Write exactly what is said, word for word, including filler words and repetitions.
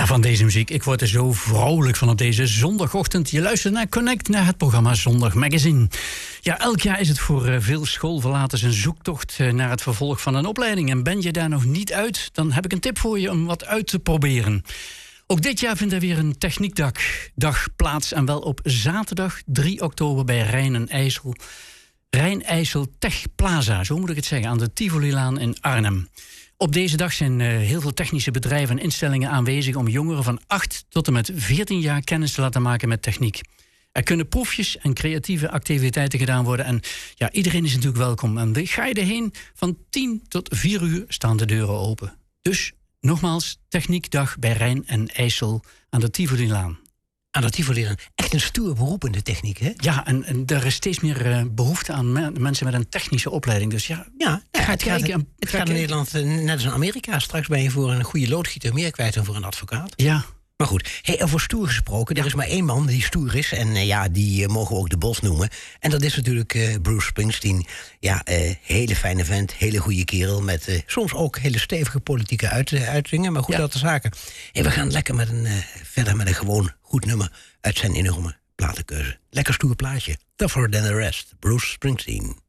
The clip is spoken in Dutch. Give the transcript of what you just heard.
Ja, van deze muziek. Ik word er zo vrolijk van op deze zondagochtend. Je luistert naar Connect, naar het programma Zondag Magazine. Ja, elk jaar is het voor uh, veel schoolverlaters een zoektocht uh, naar het vervolg van een opleiding. En ben je daar nog niet uit, dan heb ik een tip voor je om wat uit te proberen. Ook dit jaar vindt er weer een techniekdag dag plaats. En wel op zaterdag drie oktober bij Rijn en IJssel. Rijn-IJssel Tech Plaza, zo moet ik het zeggen, aan de Tivolilaan in Arnhem. Op deze dag zijn uh, heel veel technische bedrijven en instellingen aanwezig om jongeren van acht tot en met veertien jaar kennis te laten maken met techniek. Er kunnen proefjes en creatieve activiteiten gedaan worden en ja, iedereen is natuurlijk welkom. En ga je erheen, van tien tot vier uur staan de deuren open. Dus nogmaals, techniekdag bij Rijn en IJssel aan de Tivolilaan. Aan dat Tivolilaan. Echt een stoer beroep in de techniek, hè? Ja, en, en er is steeds meer uh, behoefte aan me- mensen met een technische opleiding. Dus ja, ja, ja ga het kijken. gaat, en, het ga gaat in Nederland, net als in Amerika. Straks ben je voor een goede loodgieter meer kwijt dan voor een advocaat. Ja. Maar goed, hey, over stoer gesproken. Ja. Er is maar één man die stoer is. En uh, ja, die uh, mogen we ook de Bos noemen. En dat is natuurlijk uh, Bruce Springsteen. Ja, uh, hele fijne vent, hele goede kerel. Met uh, soms ook hele stevige politieke uit, uh, uitingen. Maar goed, ja. dat de zaken. Hey, we gaan lekker met een, uh, verder met een gewoon goed nummer uit zijn enorme platenkeuze. Lekker stoer plaatje. Tougher than the rest. Bruce Springsteen.